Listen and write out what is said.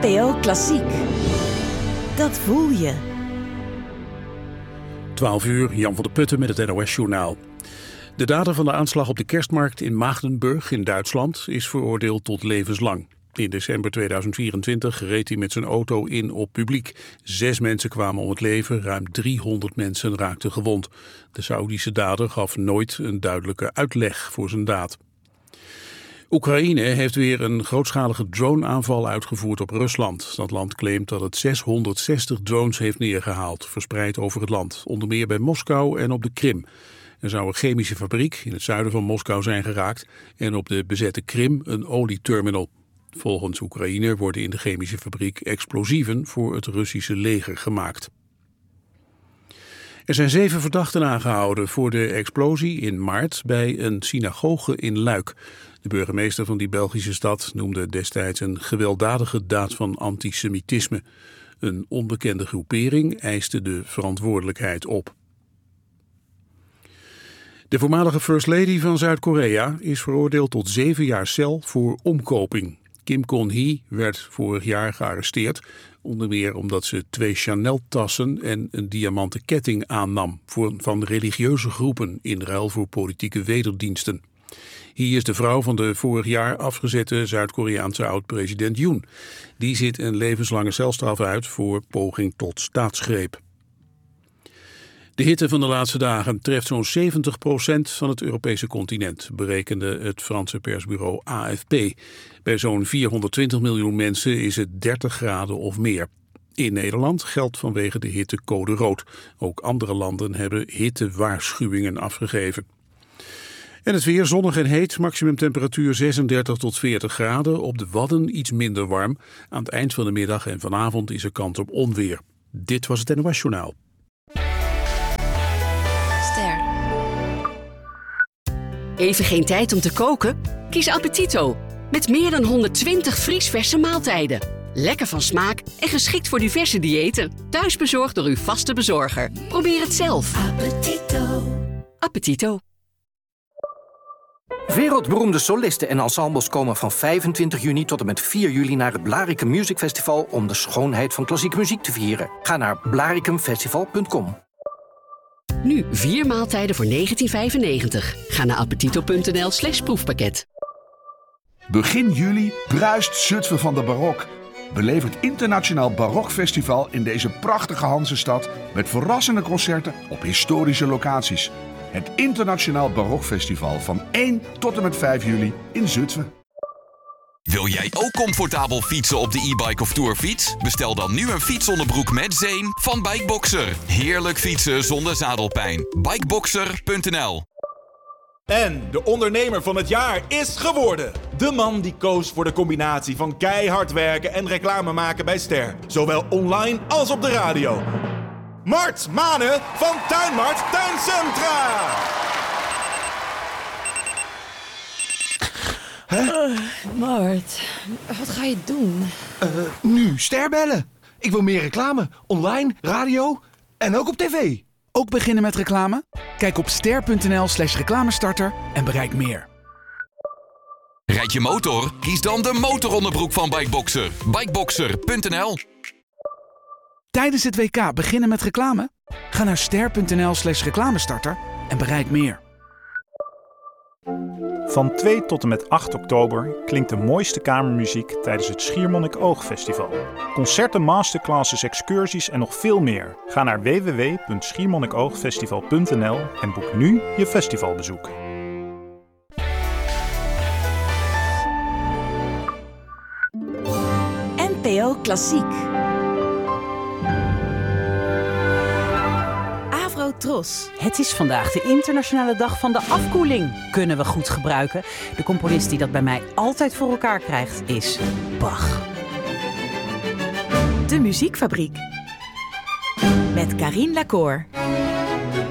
NPO Klassiek. Dat voel je. 12 uur, Jan van der Putten met het NOS-journaal. De dader van de aanslag op de kerstmarkt in Maagdenburg in Duitsland is veroordeeld tot levenslang. In december 2024 reed hij met zijn auto in op publiek. 6 mensen kwamen om het leven, ruim 300 mensen raakten gewond. De Saoedische dader gaf nooit een duidelijke uitleg voor zijn daad. Oekraïne heeft weer een grootschalige droneaanval uitgevoerd op Rusland. Dat land claimt dat het 660 drones heeft neergehaald, verspreid over het land. Onder meer bij Moskou en op de Krim. Er zou een chemische fabriek in het zuiden van Moskou zijn geraakt en op de bezette Krim een olieterminal. Volgens Oekraïne worden in de chemische fabriek explosieven voor het Russische leger gemaakt. Er zijn 7 verdachten aangehouden voor de explosie in maart bij een synagoge in Luik. De burgemeester van die Belgische stad noemde destijds een gewelddadige daad van antisemitisme. Een onbekende groepering eiste de verantwoordelijkheid op. De voormalige First Lady van Zuid-Korea is veroordeeld tot 7 jaar cel voor omkoping. Kim Kon-hee werd vorig jaar gearresteerd, onder meer omdat ze 2 Chanel-tassen en een diamanten ketting aannam van religieuze groepen in ruil voor politieke wederdiensten. Hee is de vrouw van de vorig jaar afgezette Zuid-Koreaanse oud-president Yoon. Die zit een levenslange celstraf uit voor poging tot staatsgreep. De hitte van de laatste dagen treft zo'n 70% van het Europese continent, berekende het Franse persbureau AFP. Bij zo'n 420 miljoen mensen is het 30 graden of meer. In Nederland geldt vanwege de hitte code rood. Ook andere landen hebben hittewaarschuwingen afgegeven. En het weer zonnig en heet, maximumtemperatuur 36 tot 40 graden. Op de Wadden iets minder warm. Aan het eind van de middag en vanavond is er kans op onweer. Dit was het NOS Journaal. Even geen tijd om te koken? Kies Appetito. Met meer dan 120 vriesverse maaltijden. Lekker van smaak en geschikt voor diverse diëten. Thuisbezorgd door uw vaste bezorger. Probeer het zelf. Appetito. Appetito. Wereldberoemde solisten en ensembles komen van 25 juni tot en met 4 juli naar het Blaricum Music Festival om de schoonheid van klassieke muziek te vieren. Ga naar blaricumfestival.com. Nu 4 maaltijden voor €19,95. Ga naar appetito.nl/proefpakket. Begin juli bruist Zutphen van de barok. Beleef het Internationaal Barokfestival in deze prachtige Hansestad met verrassende concerten op historische locaties. Het Internationaal Barokfestival van 1 tot en met 5 juli in Zutphen. Wil jij ook comfortabel fietsen op de e-bike of tourfiets? Bestel dan nu een fietsonderbroek met zeem van Bikeboxer. Heerlijk fietsen zonder zadelpijn. Bikeboxer.nl. En de ondernemer van het jaar is geworden. De man die koos voor de combinatie van keihard werken en reclame maken bij Ster. Zowel online als op de radio. Mart Manen van Tuinmart Tuincentra. Mart, wat ga je doen? Nu Ster bellen. Ik wil meer reclame. Online, radio en ook op tv. Ook beginnen met reclame? Kijk op ster.nl/reclamestarter en bereik meer. Rijd je motor? Kies dan de motoronderbroek van Bikeboxer. Bikeboxer.nl. Tijdens het WK beginnen met reclame? Ga naar ster.nl/reclamestarter en bereik meer. Van 2 tot en met 8 oktober klinkt de mooiste kamermuziek tijdens het Schiermonnikoog-festival. Concerten, masterclasses, excursies en nog veel meer. Ga naar www.schiermonnikoogfestival.nl en boek nu je festivalbezoek. NPO Klassiek. Tros. Het is vandaag de internationale dag van de afkoeling. Kunnen we goed gebruiken. De componist die dat bij mij altijd voor elkaar krijgt is Bach. De Muziekfabriek. Met Carine Lacour.